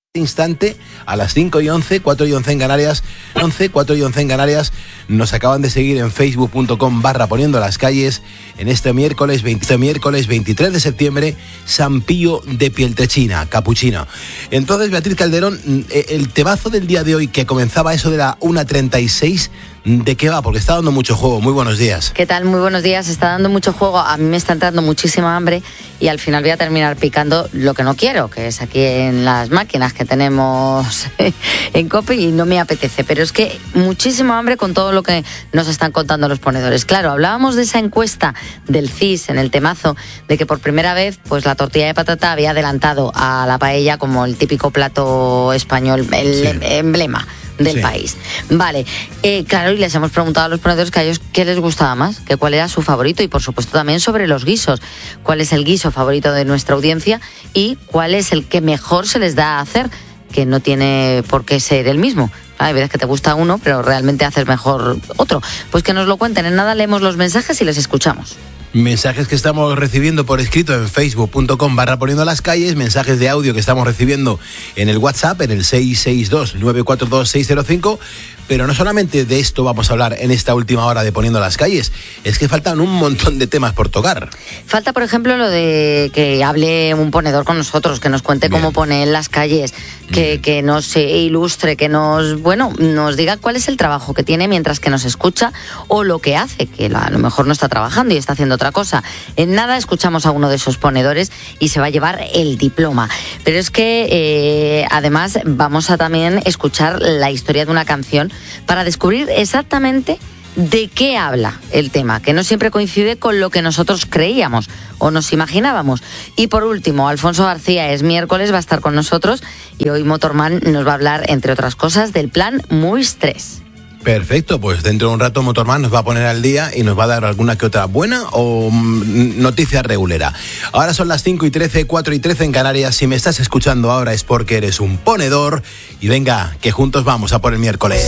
instante a las 5:11, 4:11 en Canarias, 4:11 en Canarias. Nos acaban de seguir en facebook.com/poniendo las calles en este miércoles 23 de septiembre, San Pío de Pieltrechina, Capuchino. Entonces, Beatriz Calderón, el temazo del día de hoy, que comenzaba eso de la 1:36, ¿de qué va? Porque está dando mucho juego. Muy buenos días. ¿Qué tal? Muy buenos días. Está dando mucho juego. A mí me está entrando muchísima hambre y al final voy a terminar picando lo que no quiero, que es aquí en las máquinas que tenemos en COPE, y no me apetece. Pero es que muchísima hambre con todo lo que nos están contando los ponedores. Claro, hablábamos de esa encuesta del CIS en el temazo, de que por primera vez pues la tortilla de patata había adelantado a la paella como el típico plato español, el emblema del país. Vale, claro, y les hemos preguntado a los ponedores que a ellos qué les gustaba más, que cuál era su favorito, y por supuesto también sobre los guisos, cuál es el guiso favorito de nuestra audiencia y cuál es el que mejor se les da a hacer, que no tiene por qué ser el mismo. Hay veces que te gusta uno, pero realmente haces mejor otro. Pues que nos lo cuenten. En nada leemos los mensajes y les escuchamos. Mensajes que estamos recibiendo por escrito en facebook.com/poniendo las calles, mensajes de audio que estamos recibiendo en el WhatsApp, en el 662-942-605, pero no solamente de esto vamos a hablar en esta última hora de Poniendo las calles, es que faltan un montón de temas por tocar. Falta, por ejemplo, lo de que hable un ponedor con nosotros, que nos cuente cómo pone en las calles, que nos ilustre, que nos diga cuál es el trabajo que tiene mientras que nos escucha o lo que hace, que a lo mejor no está trabajando y está haciendo otra cosa. En nada escuchamos a uno de esos ponedores y se va a llevar el diploma. Pero es que además vamos a también escuchar la historia de una canción para descubrir exactamente de qué habla el tema, que no siempre coincide con lo que nosotros creíamos o nos imaginábamos. Y por último, Alfonso García, es miércoles, va a estar con nosotros y hoy Motorman nos va a hablar, entre otras cosas, del plan MUIS 3. Perfecto, pues dentro de un rato Motorman nos va a poner al día y nos va a dar alguna que otra buena o noticia regulera. Ahora son las 5:13, 4:13 en Canarias. Si me estás escuchando ahora es porque eres un ponedor. Y venga, que juntos vamos a por el miércoles.